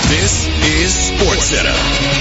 This is SportsCenter.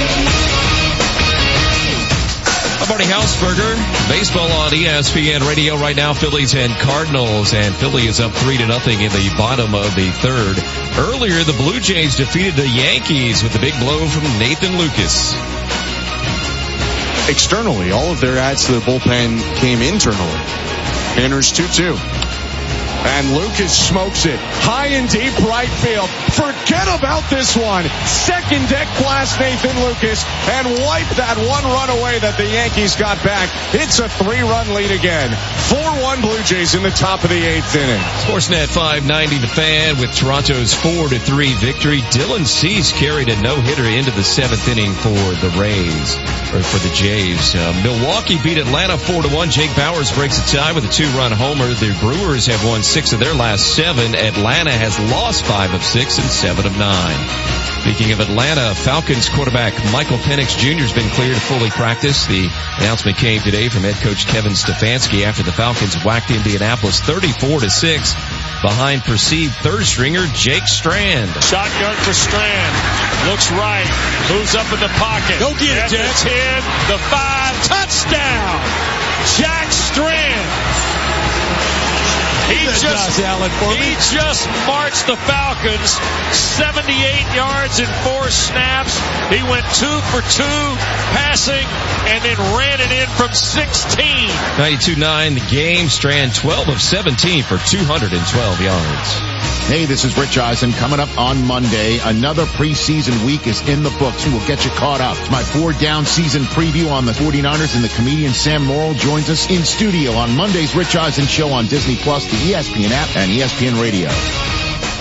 I'm Marty Hausberger. Baseball on ESPN Radio right now. Phillies and Cardinals, and Philly is up 3-0 in the bottom of the third. Earlier, the Blue Jays defeated the Yankees with a big blow from Nathan Lucas. Externally, all of their adds to the bullpen came internally. Enters 2-2. And Lucas smokes it high and deep right field. Forget about this one. Second deck blast Nathan Lucas and wipe that one run away that the Yankees got back. It's a 3-run lead again. 4-1 Blue Jays in the top of the 8th inning. Sportsnet 590 The Fan with Toronto's 4-3 victory. Dylan Cease carried a no-hitter into the 7th inning for the Jays. Milwaukee beat Atlanta 4-1. Jake Bauers breaks a tie with a 2-run homer. The Brewers have won 6 of their last 7. Atlanta has lost 5 of 6 and 7 of 9. Speaking of Atlanta, Falcons quarterback Michael Penix Jr. has been cleared to fully practice. The announcement came today from head coach Kevin Stefanski after the Falcons whacked Indianapolis 34-6 behind perceived third stringer Jake Strand. Shotgun for Strand. Looks right. Moves up in the pocket. Go get it, Jack. 10, the 5. Touchdown. Jack Strand. He just marched the Falcons 78 yards in 4 snaps. He went 2 for 2 passing and then ran it in from 16. 92-9 the game. Strand 12 of 17 for 212 yards. Hey, this is Rich Eisen. Coming up on Monday, another preseason week is in the books and we'll get you caught up. It's my 4-down season preview on the 49ers, and the comedian Sam Morrill joins us in studio on Monday's Rich Eisen Show on Disney Plus, the ESPN app, and ESPN Radio.